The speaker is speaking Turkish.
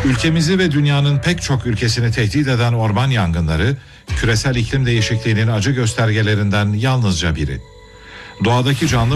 Ülkemizi ve dünyanın pek çok ülkesini tehdit eden orman yangınları, küresel iklim değişikliğinin acı göstergelerinden yalnızca biri. Doğadaki canlı